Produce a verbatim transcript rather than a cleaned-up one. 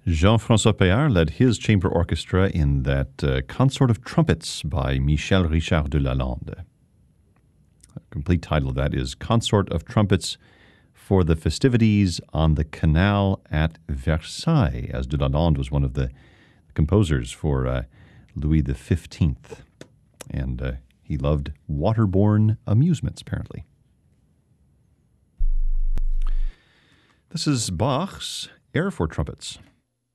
Jean-François Péard led his chamber orchestra in that uh, Consort of Trumpets by Michel Richard de Lalande. The complete title of that is Consort of Trumpets for the Festivities on the Canal at Versailles, as de Lalande was one of the composers for uh, Louis the fifteenth. And uh, he loved waterborne amusements, apparently. This is Bach's Air for Trumpets.